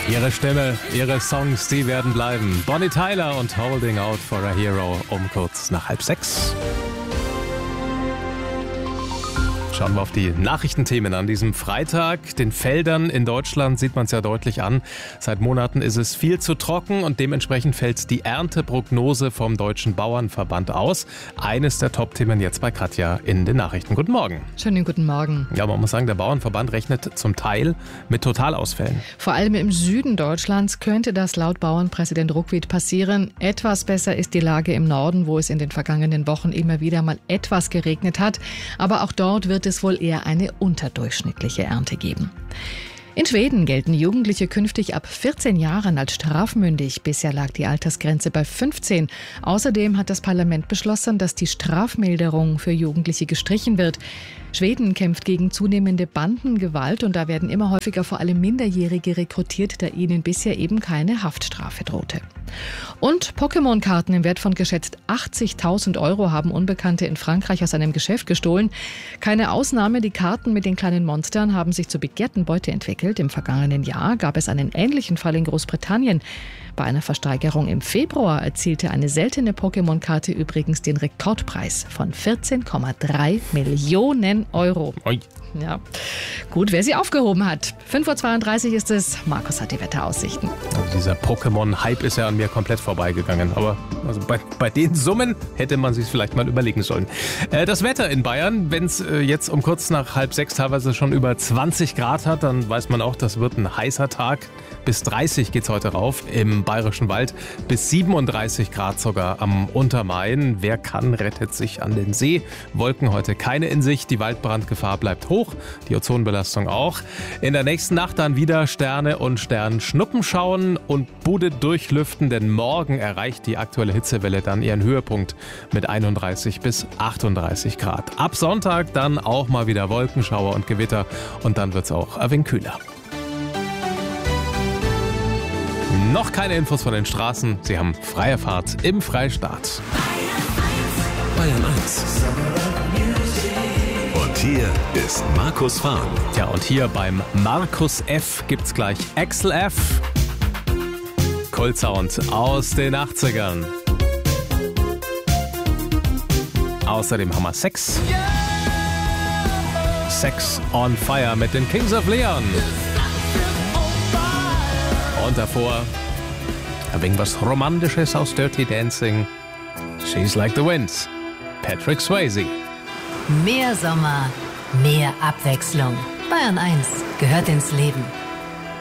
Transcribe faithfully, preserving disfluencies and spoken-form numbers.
Ihre Stimme, ihre Songs, die werden bleiben. Bonnie Tyler und Holding Out for a Hero um kurz nach halb sechs. Schauen wir auf die Nachrichtenthemen an diesem Freitag. Den Feldern in Deutschland sieht man es ja deutlich an. Seit Monaten ist es viel zu trocken und dementsprechend fällt die Ernteprognose vom Deutschen Bauernverband aus. Eines der Top-Themen jetzt bei Katja in den Nachrichten. Guten Morgen. Schönen guten Morgen. Ja, man muss sagen, der Bauernverband rechnet zum Teil mit Totalausfällen. Vor allem im Süden Deutschlands könnte das laut Bauernpräsident Ruckwied passieren. Etwas besser ist die Lage im Norden, wo es in den vergangenen Wochen immer wieder mal etwas geregnet hat. Aber auch dort wird es wohl eher eine unterdurchschnittliche Ernte geben. In Schweden gelten Jugendliche künftig ab vierzehn Jahren als strafmündig. Bisher lag die Altersgrenze bei fünfzehn. Außerdem hat das Parlament beschlossen, dass die Strafmilderung für Jugendliche gestrichen wird. Schweden kämpft gegen zunehmende Bandengewalt und da werden immer häufiger vor allem Minderjährige rekrutiert, da ihnen bisher eben keine Haftstrafe drohte. Und Pokémon-Karten im Wert von geschätzt achtzigtausend Euro haben Unbekannte in Frankreich aus einem Geschäft gestohlen. Keine Ausnahme, die Karten mit den kleinen Monstern haben sich zur begehrten Beute entwickelt. Im vergangenen Jahr gab es einen ähnlichen Fall in Großbritannien. Bei einer Versteigerung im Februar erzielte eine seltene Pokémon-Karte übrigens den Rekordpreis von vierzehn Komma drei Millionen Euro. Oi. Ja, gut, wer sie aufgehoben hat. fünf Uhr zweiunddreißig ist es. Markus hat die Wetteraussichten. Also dieser Pokémon-Hype ist ja an mir komplett vorbeigegangen. Aber also bei, bei den Summen hätte man sich vielleicht mal überlegen sollen. Äh, das Wetter in Bayern, wenn es äh, jetzt um kurz nach halb sechs teilweise schon über zwanzig Grad hat, dann weiß man auch, das wird ein heißer Tag. Bis dreißig geht es heute rauf im Bayerischen Wald. Bis siebenunddreißig Grad sogar am Untermain. Wer kann, rettet sich an den See. Wolken heute keine in Sicht. Die Waldbrandgefahr bleibt hoch. Die Ozonbelastung auch. In der nächsten Nacht dann wieder Sterne und Sternschnuppen schauen und Bude durchlüften, denn morgen erreicht die aktuelle Hitzewelle dann ihren Höhepunkt mit einunddreißig bis achtunddreißig Grad. Ab Sonntag dann auch mal wieder Wolkenschauer und Gewitter und dann wird es auch ein wenig kühler. Noch keine Infos von den Straßen. Sie haben freie Fahrt im Freistaat. Bayern eins. Und hier ist Markus Fahren. Ja, und hier beim Markus F gibt's gleich Axel F. Kultsound aus den achtzigern. Außerdem haben wir Sex. Sex on Fire mit den Kings of Leon. Und davor ein wenig was Romantisches aus Dirty Dancing. She's Like the Wind. Patrick Swayze. Mehr Sommer, mehr Abwechslung. Bayern eins gehört ins Leben.